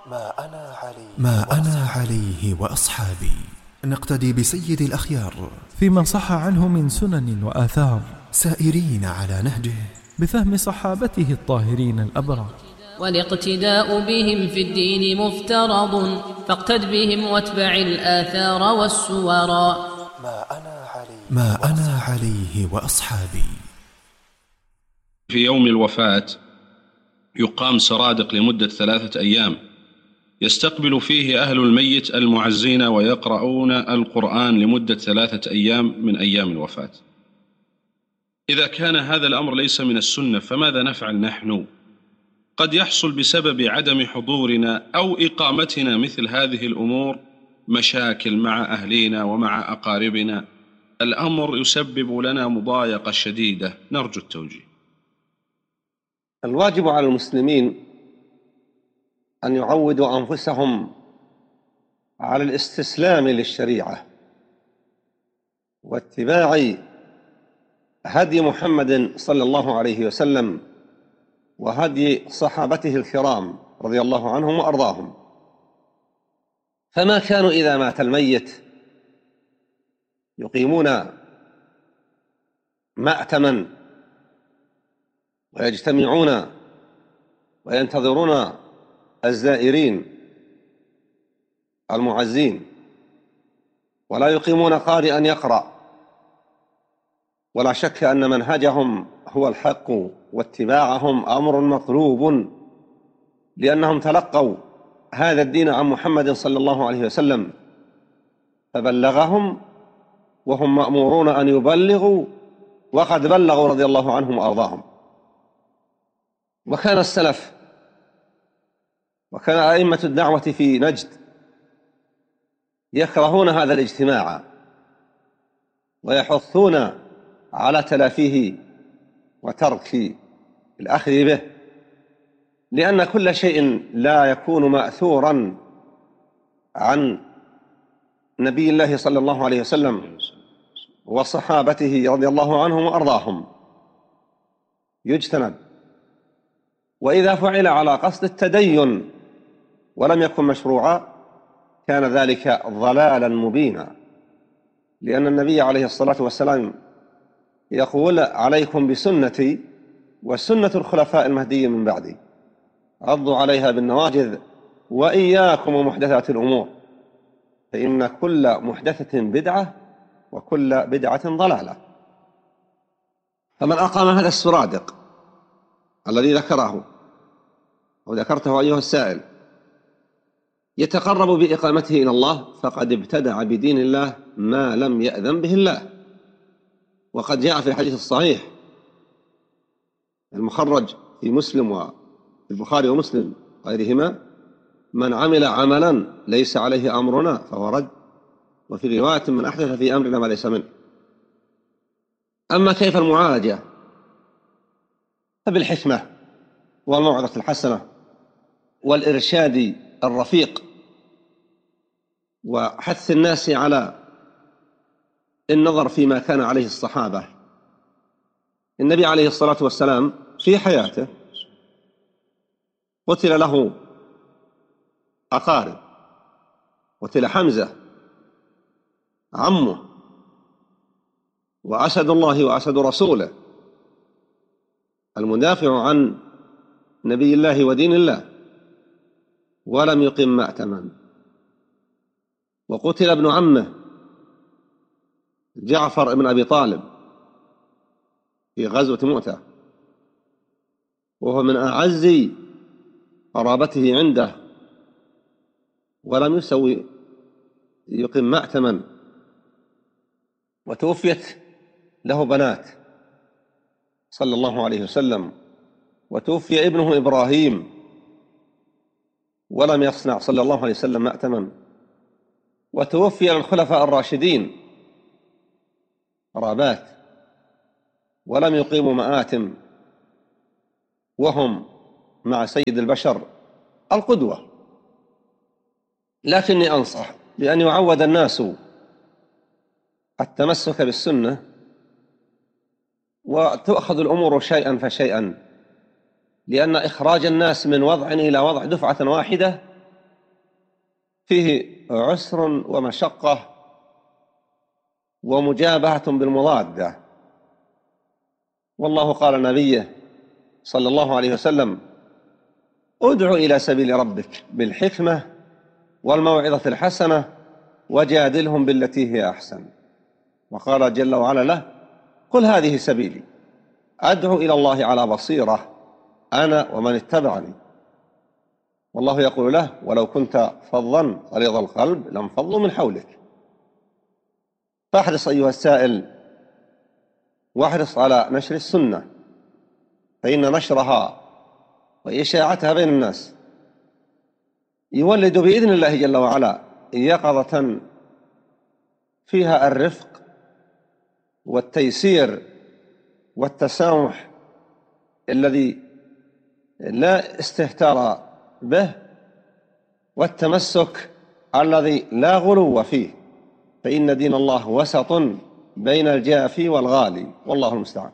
ما أنا عليه وأصحابي نقتدي بسيد الأخيار فيما صح عنه من سنن وآثار، سائرين على نهجه بفهم صحابته الطاهرين الأبرار. والاقتداء بهم في الدين مفترض، فاقتد بهم واتبع الآثار والسورا. ما أنا عليه وأصحابي. في يوم الوفاة يقام سرادق لمدة 3 أيام يستقبل فيه أهل الميت المعزين ويقرؤون القرآن لمدة 3 أيام من أيام الوفاة. إذا كان هذا الأمر ليس من السنة فماذا نفعل نحن؟ قد يحصل بسبب عدم حضورنا أو إقامتنا مثل هذه الأمور مشاكل مع أهلينا ومع أقاربنا، الأمر يسبب لنا مضايقة شديدة، نرجو التوجيه. الواجب على المسلمين أن يعودوا أنفسهم على الاستسلام للشريعة واتباع هدي محمد صلى الله عليه وسلم وهدي صحابته الكرام رضي الله عنهم وأرضاهم. فما كانوا إذا مات الميت يقيمون مأتما ويجتمعون وينتظرون الزائرين المعزين، ولا يقيمون قارئا يقرأ، ولا شك أن منهجهم هو الحق واتباعهم أمر مطلوب، لأنهم تلقوا هذا الدين عن محمد صلى الله عليه وسلم فبلغهم وهم مأمورون أن يبلغوا، وقد بلغوا رضي الله عنهم وأرضاهم. وكان السلف وكان أئمة الدعوة في نجد يكرهون هذا الاجتماع ويحثون على تلافيه وترك الأخذ به، لأن كل شيء لا يكون مأثورا عن نبي الله صلى الله عليه وسلم وصحابته رضي الله عنهم وأرضاهم يجتنب. وإذا فعل على قصد التدين ولم يكن مشروعا كان ذلك ضلالا مبينا، لأن النبي عليه الصلاة والسلام يقول: عليكم بسنتي وسنة الخلفاء المهديين من بعدي، عضوا عليها بالنواجذ وإياكم ومحدثات الأمور، فإن كل محدثة بدعة وكل بدعة ضلالة. فمن أقام هذا السرادق الذي ذكره أو ذكرته أيها السائل يتقرب بإقامته إلى الله فقد ابتدع بدين الله ما لم يأذن به الله. وقد جاء في الحديث الصحيح المخرج في مسلم وفي البخاري ومسلم غيرهما: من عمل عملا ليس عليه أمرنا فهو رد، وفي رواية: من أحدث في أمرنا ما ليس منه. أما كيف المعالجة فبالحكمة والموعظة الحسنة والإرشاد الرفيق وحث الناس على النظر فيما كان عليه الصحابة. النبي عليه الصلاة والسلام في حياته قتل له أقارب، قتل حمزة عمه وأسد الله وأسد رسوله المدافع عن نبي الله ودين الله، ولم يقم مأتما. وقتل ابن عمه جعفر بن أبي طالب في غزوة مؤتة، وهو من أعز قرابته عنده، ولم يقم مأتما. وتوفيت له بنات صلى الله عليه وسلم، وتوفي ابنه إبراهيم ولم يصنع صلى الله عليه وسلم مأتما. وتوفي الخلفاء الراشدين قرابات ولم يقيموا مآتم، وهم مع سيد البشر القدوة. لكني أنصح بأن يعود الناس التمسك بالسنة وتؤخذ الأمور شيئا فشيئا، لأن إخراج الناس من وضع إلى وضع دفعة واحدة فيه عسر ومشقة ومجابهة بالمضادة. والله قال نبيه صلى الله عليه وسلم: ادع إلى سبيل ربك بالحكمة والموعظة الحسنة وجادلهم بالتي هي أحسن. وقال جل وعلا له: قل هذه سبيلي أدعو إلى الله على بصيرة أنا ومن اتبعني. والله يقول له: ولو كنت فظا غليظ القلب لانفضوا من حولك. فاحرص أيها السائل واحرص على نشر السنة، فإن نشرها وإشاعتها بين الناس يولد بإذن الله جل وعلا يقظة فيها الرفق والتيسير والتسامح الذي لا استهتار به، والتمسك الذي لا غلو فيه، فإن دين الله وسط بين الجافي والغالي، والله المستعان.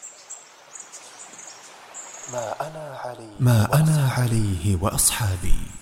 ما أنا عليه وأصحابي.